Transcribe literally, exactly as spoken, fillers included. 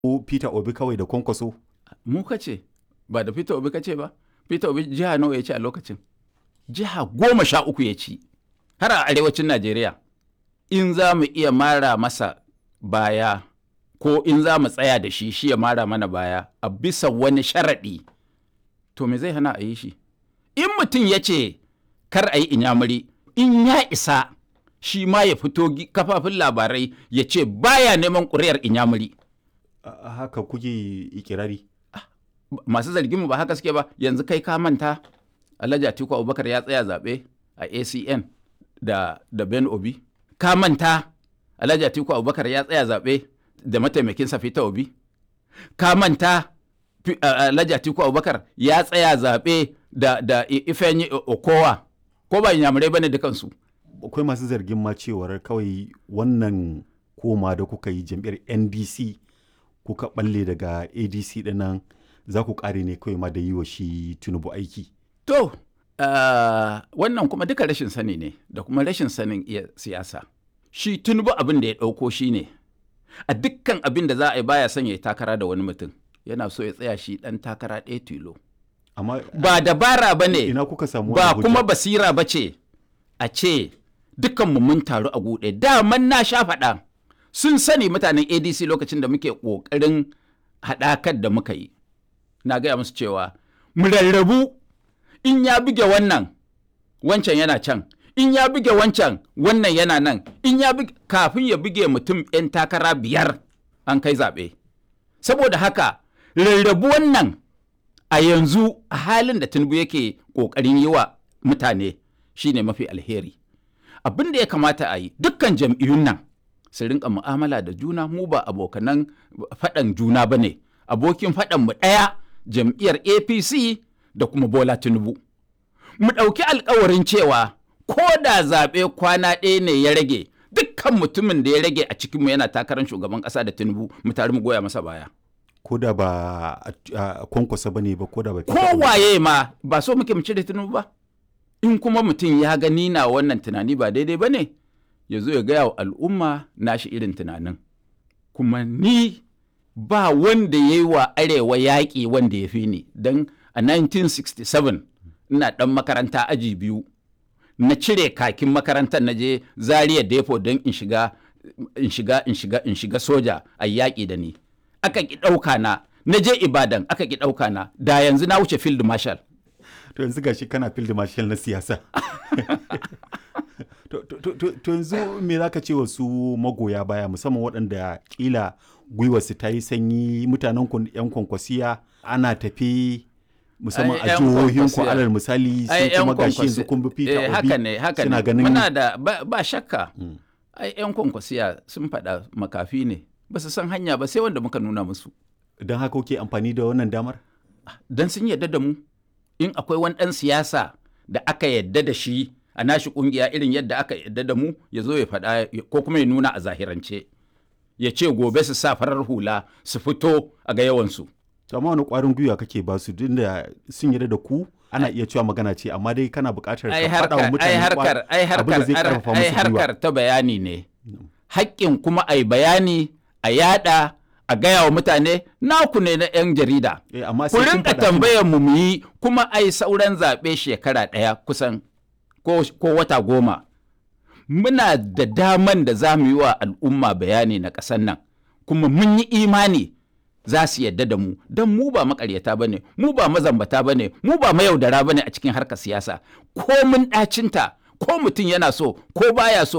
ko Peter Obi kawai da Kwankwaso? Mu kace ba da Peter Obi kace ba. Peter Obi jiha nawa ya ci a lokacin? Jiha goma sha uku ya ci har a arewacin Najeriya. In za mu iya mara masa baya ko in za mu tsaya da shi shi ya mara mana baya a bisa wani sharaɗi, to me zai hana a yi shi? In mutum ya ce kar a yi inyamuri, in ya isa shi ma ya fito kafafin labarai ya ce baya neman ƙuri'ar inyamuri. Haka kuke ikirari? Masu zargin mu ba haka suke ba. Yanzu kai ka manta Alhaji Atiku Abubakar ya tsaya zaɓe a A C N da, da Ben Obi. Ka manta Alhaji Atiku Abubakar ya tsaya zaɓe da mataimakinsa Peter Obi. Ka manta Alhaji Atiku Abubakar ya tsaya zaɓe da, da Ifeanyi Okowa. Ko ba inyamurai bane dukansu. Akwai masu zargin ma cewar kawai wannan koma da kuka yi jam'iyyar N D C kuka balle daga A D C dinnan za ku kare ne kawai ma da yi wa shi Tinubu aiki. To, uh, wannan kuma duka rashin sani ne da kuma rashin sanin iya siyasa. Shi Tinubu abin da ya ɗauko shi ne, a dukkan abin da za a yi baya son ya yi takara da wani mutum. Yana so ya tsaya shi ɗan takara ɗaya tilo. Amma ba dabara ba ne, ina kuka samu ba kuma basira ba ce a ce dukkanmu mun taru a guɗe. Daman na sha faɗa sun sani mutanen A D C lokacin da muke ƙoƙarin haɗakar da muka yi. Na gaya musu cewa mu rarrabu, in ya buge wannan wancan yana can, in ya buge wancan wannan yana nan, in ya buge kafin ya buge mutum 'yan takara biyar an kai zaɓe. Saboda haka rarrabu wannan a yanzu a halin da Tinubu yake ƙoƙarin yi wa mutane shine mafi alheri. Abin da ya kamata a yi, dukkan jam'iyyun nan su rinka mu'amala da juna. Mu ba abokanan faɗan juna ba ne. Abokin faɗan mu ɗaya, jam'iyyar A P C da kuma Bola Tinubu. Mu ɗauki alkawarin cewa ko da zaɓe kwana ɗaya ne ya rage, dukkan mutumin da ya rage a cikinmu yana takarar shugaban ƙasa da Tinubu, mu tare mu goya masa baya. Ko da ba a Kwankwasa ba ne ba, ko da ba kowaye ma ba so muke mu cire Tinubu ba. In kuma mutum ya gani na wannan tunani ba daidai ba ne, ya zo ya gaya wa al'umma nashi irin tunanin. Kuma ni ba wanda ya yi wa arewa yaƙi wanda ya fi ni, don a nineteen sixty-seven ina ɗan makaranta aji biyu, na cire kakin makarantar na je Zaria Depo don in shiga in shiga in shiga in shiga soja a yaƙi da ni. Aka ki ɗauka na, na je Ibadan aka ki ɗauka na, da yanzu na wuce field marshal. To yanzu gashi kana field marshal na siyasa. To yanzu me za ka ce wa su magoya baya, musamman waɗanda ƙila gwiwarsu ta yi sanyi, mutanen yan Kwankwasiya ana tafi musamman a jihohin ku alal misali sai kuma gashi yanzu kun bi Peter Obi. Haka ne, haka ne. Ganin... Muna da ba, ba shakka. Hmm. Ai yan Kwankwasiya sun faɗa makafi ne. Ba su san hanya ba sai wanda muka nuna musu. Don haka kuke amfani da wannan damar? Don sun yarda da mu. In akwai wani ɗan siyasa da aka yarda da shi a nashi ƙungiya irin yadda aka yarda da mu, ya zo ya faɗa ko kuma ya nuna a zahirance. Ya ce gobe su sa farar hula su fito a ga yawansu. Amma wani ƙwarin gwiwa kake ba su din da sun yarda da ku, ana iya cewa magana ce, amma dai kana buƙatar ka faɗa wa mutane abin da zai ƙarfafa musu gwiwa. Ai harkar ta bayani ne. Haƙƙin kuma ai bayani a yada a gaya wa mutane naku ne na 'yan jarida. Eh, amma ku rinka tambayar mu mu yi, kuma ai sauran zaɓe shekara ɗaya kusan ko, ko wata goma. Muna da daman da za mu yi wa al'umma bayani na ƙasar nan, kuma mun yi imani za su yadda da mu, don mu ba makaryata ba ne, mu ba mazambata ba ne, mu ba mayaudara ba ne a cikin harkar siyasa. Ko mun ɗacinta, ko mutum yana so ko baya so,